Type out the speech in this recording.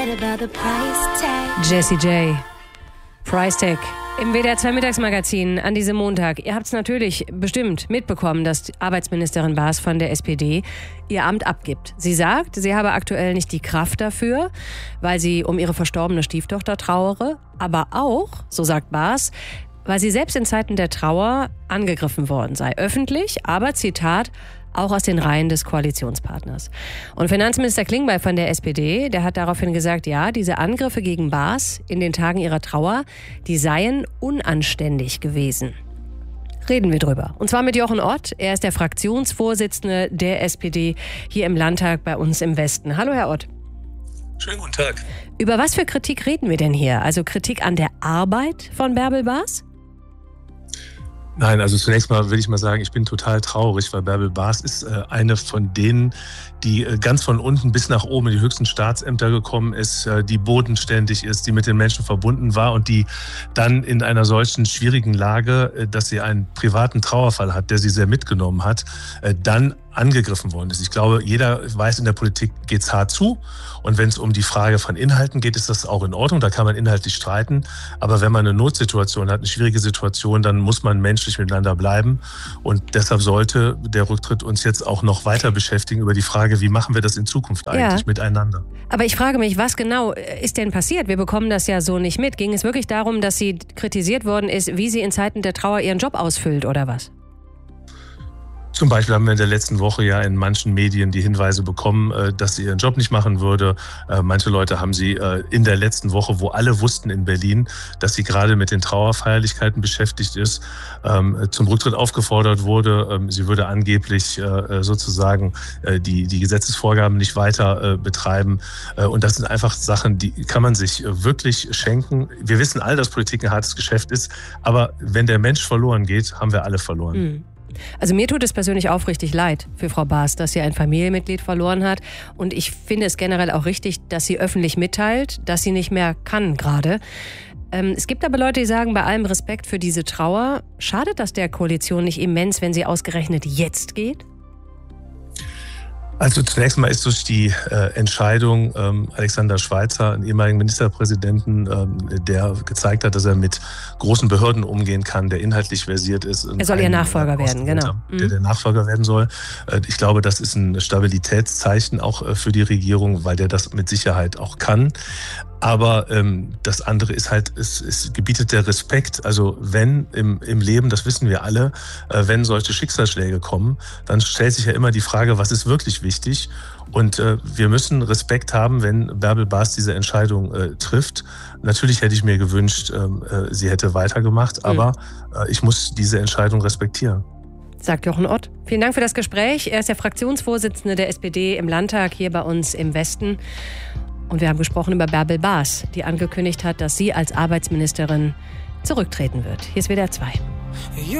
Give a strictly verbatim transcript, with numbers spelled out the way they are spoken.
Jessie J. Price Tag. Im W D R zwei Mittagsmagazin an diesem Montag. Ihr habt es natürlich bestimmt mitbekommen, dass Arbeitsministerin Baas von der S P D ihr Amt abgibt. Sie sagt, sie habe aktuell nicht die Kraft dafür, weil sie um ihre verstorbene Stieftochter trauere. Aber auch, so sagt Baas, weil sie selbst in Zeiten der Trauer angegriffen worden sei. Öffentlich, aber Zitat, auch aus den Reihen des Koalitionspartners. Und Finanzminister Klingbeil von der S P D, der hat daraufhin gesagt, ja, diese Angriffe gegen Baas in den Tagen ihrer Trauer, die seien unanständig gewesen. Reden wir drüber. Und zwar mit Jochen Ott. Er ist der Fraktionsvorsitzende der S P D hier im Landtag bei uns im Westen. Hallo, Herr Ott. Schönen guten Tag. Über was für Kritik reden wir denn hier? Also Kritik an der Arbeit von Bärbel Baas? Nein, also zunächst mal will ich mal sagen, ich bin total traurig, weil Bärbel Baas ist äh, eine von denen, die äh, ganz von unten bis nach oben in die höchsten Staatsämter gekommen ist, äh, die bodenständig ist, die mit den Menschen verbunden war und die dann in einer solchen schwierigen Lage, äh, dass sie einen privaten Trauerfall hat, der sie sehr mitgenommen hat, äh, dann angegriffen worden ist. Ich glaube, jeder weiß, in der Politik geht's hart zu. Und wenn es um die Frage von Inhalten geht, ist das auch in Ordnung. Da kann man inhaltlich streiten. Aber wenn man eine Notsituation hat, eine schwierige Situation, dann muss man menschlich miteinander bleiben. Und deshalb sollte der Rücktritt uns jetzt auch noch weiter beschäftigen über die Frage, wie machen wir das in Zukunft eigentlich ja. miteinander. Aber ich frage mich, was genau ist denn passiert? Wir bekommen das ja so nicht mit. Ging es wirklich darum, dass sie kritisiert worden ist, wie sie in Zeiten der Trauer ihren Job ausfüllt oder was? Zum Beispiel haben wir in der letzten Woche ja in manchen Medien die Hinweise bekommen, dass sie ihren Job nicht machen würde. Manche Leute haben sie in der letzten Woche, wo alle wussten in Berlin, dass sie gerade mit den Trauerfeierlichkeiten beschäftigt ist, zum Rücktritt aufgefordert wurde. Sie würde angeblich sozusagen die, die Gesetzesvorgaben nicht weiter betreiben. Und das sind einfach Sachen, die kann man sich wirklich schenken. Wir wissen alle, dass Politik ein hartes Geschäft ist. Aber wenn der Mensch verloren geht, haben wir alle verloren. Mhm. Also mir tut es persönlich aufrichtig leid für Frau Baas, dass sie ein Familienmitglied verloren hat. Und ich finde es generell auch richtig, dass sie öffentlich mitteilt, dass sie nicht mehr kann gerade. Ähm, es gibt aber Leute, die sagen, bei allem Respekt für diese Trauer, schadet das der Koalition nicht immens, wenn sie ausgerechnet jetzt geht? Also zunächst mal ist durch die äh, Entscheidung ähm, Alexander Schweitzer, einen ehemaligen Ministerpräsidenten, ähm, der gezeigt hat, dass er mit großen Behörden umgehen kann, der inhaltlich versiert ist. Er soll ihr Nachfolger äh, werden, genau. Der mhm. der Nachfolger werden soll. Äh, ich glaube, das ist ein Stabilitätszeichen auch äh, für die Regierung, weil der das mit Sicherheit auch kann. Aber ähm, das andere ist halt, es, es gebietet der Respekt. Also wenn im, im Leben, das wissen wir alle, äh, wenn solche Schicksalsschläge kommen, dann stellt sich ja immer die Frage, was ist wirklich wichtig? Und äh, wir müssen Respekt haben, wenn Bärbel Baas diese Entscheidung äh, trifft. Natürlich hätte ich mir gewünscht, äh, sie hätte weitergemacht, aber äh, ich muss diese Entscheidung respektieren. Sagt Jochen Ott. Vielen Dank für das Gespräch. Er ist der Fraktionsvorsitzende der S P D im Landtag hier bei uns im Westen. Und wir haben gesprochen über Bärbel Baas, die angekündigt hat, dass sie als Arbeitsministerin zurücktreten wird. Hier ist W D R zwei.